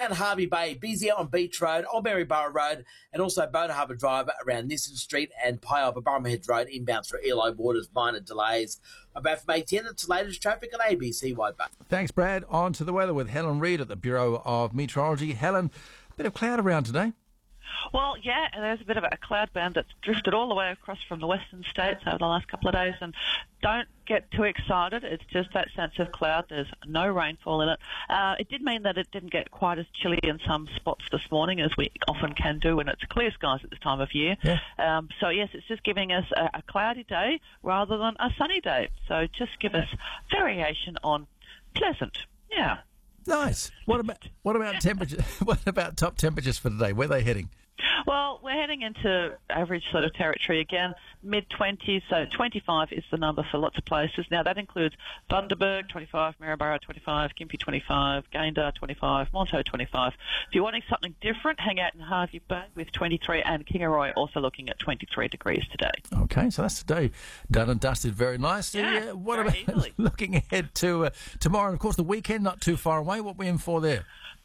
around Harvey Bay, busy on Beach Road, Old Maryborough Road, and also Boat Harbour Drive around Nissen Street and Pyalba Brumhead Road inbound through Eli Waters, minor delays. About from 8:10, it's the latest traffic on ABC Wide Bay. Thanks, Brad. On to the weather with Helen Reid at the Bureau of Meteorology. Helen, a bit of cloud around today. Well, yeah, there's a bit of a cloud band that's drifted all the way across from the western states over the last couple of days, and don't get too excited. It's just that sense of cloud. There's no rainfall in it. It did mean that it didn't get quite as chilly in some spots this morning as we often can do when it's clear skies at this time of year. Yeah. So, yes, it's just giving us a cloudy day rather than a sunny day. So just give us variation on pleasant. Yeah. Nice. What about temperature? What about top temperatures for today? Where are they heading? Well, we're heading into average sort of territory again, mid-20s, so 25 is the number for lots of places. Now, that includes Bundaberg, 25, Maryborough, 25, Gympie, 25, Gayndah, 25, Monto, 25. If you're wanting something different, hang out in Harvey Bay with 23, and Kingaroy also looking at 23 degrees today. Okay, so that's today. Done and dusted very nicely. Yeah, what very about easily. looking ahead to tomorrow and, of course, the weekend, not too far away? What are we in for there?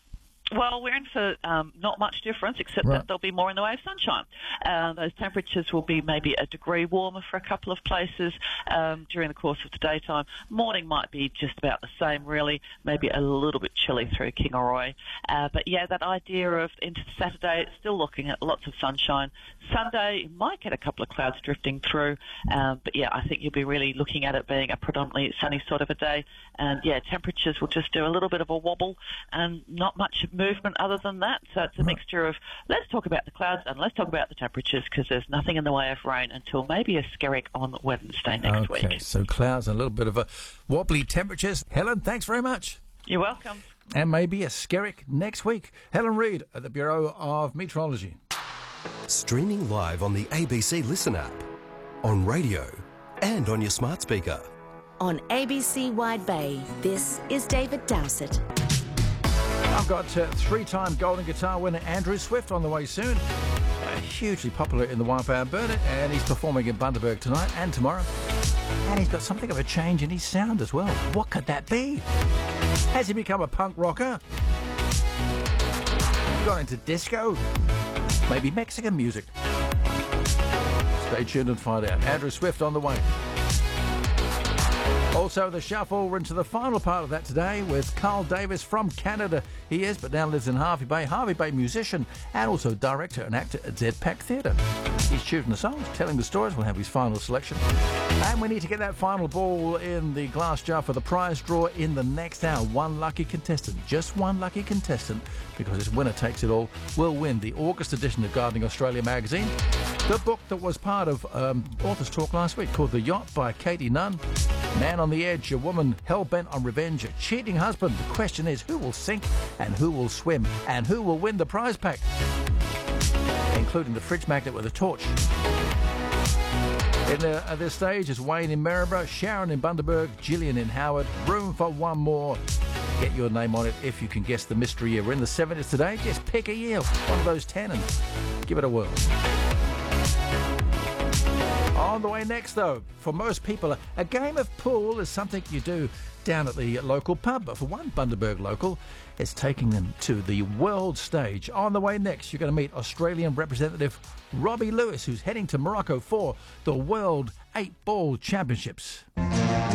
Well, we're in for not much difference, except that there'll be more in the way of sunshine. Those temperatures will be maybe a degree warmer for a couple of places during the course of the daytime. Morning might be just about the same, really, maybe a little bit chilly through Kingaroy. But, yeah, that idea of into Saturday, still looking at lots of sunshine. Sunday, you might get a couple of clouds drifting through. But, yeah, I think you'll be really looking at it being a predominantly sunny sort of a day. And, yeah, temperatures will just do a little bit of a wobble and not much movement other than that. So it's a mixture of let's talk about the clouds and let's talk about the temperatures, because there's nothing in the way of rain until maybe a skerrick on Wednesday next week. Okay, so clouds and a little bit of a wobbly temperatures. Helen, thanks very much. You're welcome. And maybe a skerrick next week. Helen Reid at the Bureau of Meteorology. Streaming live on the ABC Listen app, on radio and on your smart speaker. On ABC Wide Bay, this is David Dowsett. I've got three-time Golden Guitar winner Andrew Swift on the way soon. Hugely popular in the Wipeout Burnett, and he's performing in Bundaberg tonight and tomorrow. And he's got something of a change in his sound as well. What could that be? Has he become a punk rocker? Gone into disco? Maybe Mexican music? Stay tuned and find out. Andrew Swift on the way. Also, the shuffle. We're into the final part of that today with Carl Davis from Canada. He is, but now lives in Harvey Bay musician, and also director and actor at ZPAC Theatre. He's choosing the songs, telling the stories. We'll have his final selection. And we need to get that final ball in the glass jar for the prize draw in the next hour. One lucky contestant, just one lucky contestant, because this winner takes it all, will win the August edition of Gardening Australia magazine. The book that was part of Authors Talk last week, called The Yacht by Katie Nunn. Man on the edge, a woman hell-bent on revenge, a cheating husband. The question is, who will sink and who will swim and who will win the prize pack? Including the fridge magnet with a torch. At this stage is Wayne in Maryborough, Sharon in Bundaberg, Gillian in Howard. Room for one more. Get your name on it if you can guess the mystery year. We're in the 70s today. Just pick a year, one of those 10, and give it a whirl. On the way next, though, for most people, a game of pool is something you do down at the local pub. But for one Bundaberg local, it's taking them to the world stage. On the way next, you're going to meet Australian representative Robbie Lewis, who's heading to Morocco for the World 8-Ball Championships.